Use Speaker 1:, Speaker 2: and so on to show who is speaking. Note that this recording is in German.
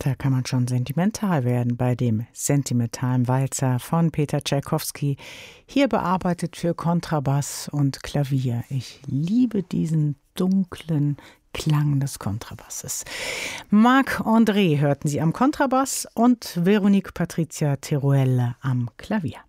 Speaker 1: Da kann man schon sentimental werden bei dem sentimentalen Walzer von Peter Tschaikowski, hier bearbeitet für Kontrabass und Klavier. Ich liebe diesen dunklen Klang des Kontrabasses. Marc-André hörten Sie am Kontrabass und Veronique Patricia Teruel am Klavier.